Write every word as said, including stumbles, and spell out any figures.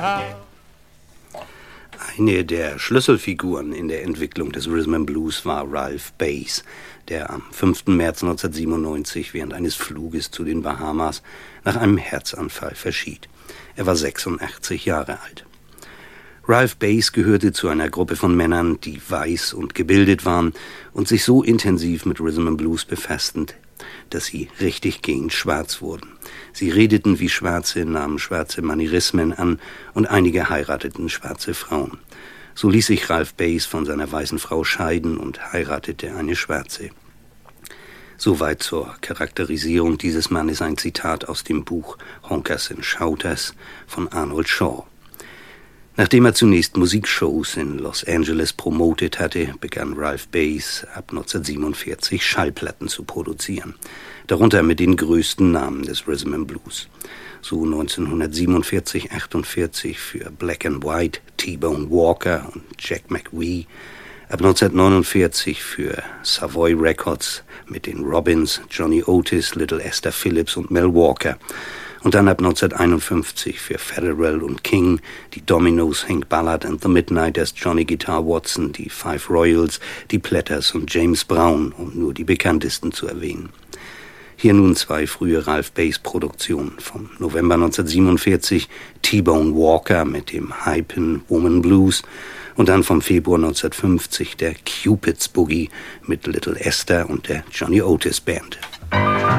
Eine der Schlüsselfiguren in der Entwicklung des Rhythm and Blues war Ralph Bass, der am fünften März neunzehnhundertsiebenundneunzig während eines Fluges zu den Bahamas nach einem Herzanfall verschied. Er war sechsundachtzig Jahre alt. Ralph Bass gehörte zu einer Gruppe von Männern, die weiß und gebildet waren und sich so intensiv mit Rhythm and Blues befassten, dass sie richtig gehend schwarz wurden. Sie redeten wie Schwarze, nahmen schwarze Manierismen an und einige heirateten schwarze Frauen. So ließ sich Ralph Bass von seiner weißen Frau scheiden und heiratete eine Schwarze. Soweit zur Charakterisierung dieses Mannes ein Zitat aus dem Buch Honkers and Shouters von Arnold Shaw. Nachdem er zunächst Musikshows in Los Angeles promotet hatte, begann Ralph Bass ab neunzehnhundertsiebenundvierzig Schallplatten zu produzieren, darunter mit den größten Namen des Rhythm and Blues. So neunzehnhundertsiebenundvierzig achtundvierzig für Black and White, T-Bone Walker und Jack McWee, ab neunzehnhundertneunundvierzig für Savoy Records mit den Robins, Johnny Otis, Little Esther Phillips und Mel Walker. Und dann ab neunzehnhunderteinundfünfzig für Federal und King, die Dominoes, Hank Ballard and the Midnighters, Johnny Guitar Watson, die Five Royals, die Platters und James Brown, um nur die bekanntesten zu erwähnen. Hier nun zwei frühe Ralph Bass Produktionen. Vom November neunzehnhundertsiebenundvierzig T-Bone Walker mit dem Hypen Woman Blues und dann vom Februar neunzehnhundertfünfzig der Cupid's Boogie mit Little Esther und der Johnny Otis Band.